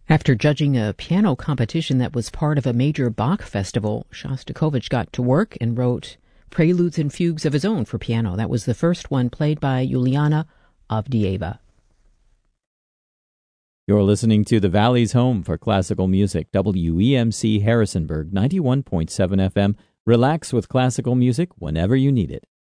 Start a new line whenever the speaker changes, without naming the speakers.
After judging a piano competition that was part of a major Bach festival, Shostakovich got to work and wrote preludes and fugues of his own for piano. That was the first one played by Juliana Avdieva.
You're listening to the Valley's home for classical music, WEMC Harrisonburg 91.7 FM. Relax with classical music whenever you need it.